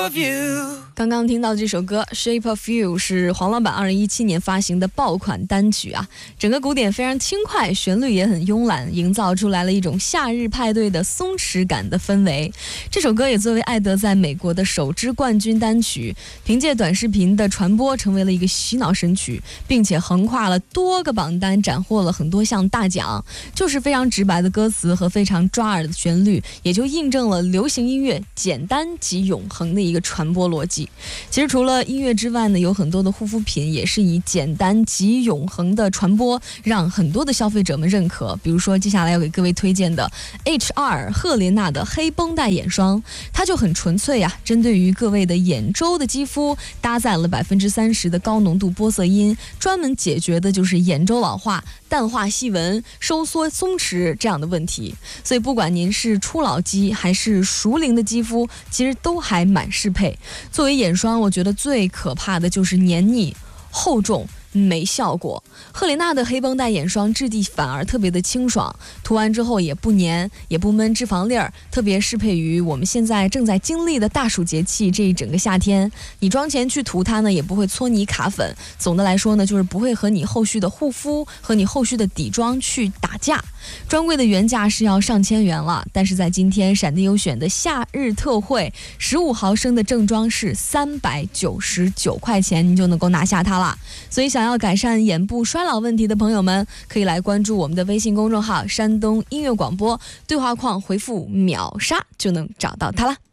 刚刚听到这首歌《Shape of You》是黄老板2017年发行的爆款单曲啊，整个鼓点非常轻快，旋律也很慵懒，营造出来了一种夏日派对的松弛感的氛围。这首歌也作为艾德在美国的首支冠军单曲，凭借短视频的传播成为了一个洗脑神曲，并且横跨了多个榜单，斩获了很多项大奖。就是非常直白的歌词和非常抓耳的旋律，也就印证了流行音乐简单及永恒的一个传播逻辑。其实除了音乐之外呢，有很多的护肤品也是以简单及永恒的传播让很多的消费者们认可。比如说接下来要给各位推荐的 HR 赫莲娜的黑绷带眼霜，它就很纯粹啊，针对于各位的眼周的肌肤搭载了30%的高浓度玻色因，专门解决的就是眼周老化、淡化细纹、收缩松弛这样的问题。所以不管您是初老肌还是熟龄的肌肤，其实都还蛮适配。作为眼霜，我觉得最可怕的就是黏腻、厚重、没效果。赫莲娜的黑绷带眼霜质地反而特别的清爽，涂完之后也不黏也不闷脂肪粒儿，特别适配于我们现在正在经历的大暑节气这一整个夏天。你妆前去涂它呢，也不会搓泥卡粉。总的来说呢，就是不会和你后续的护肤和你后续的底妆去打架。专柜的原价是要上千元了，但是在今天闪电优选的夏日特惠，15毫升的正装是399块钱，你就能够拿下它了。所以想要改善眼部衰老问题的朋友们，可以来关注我们的微信公众号山东音乐广播，对话框回复秒杀就能找到它了。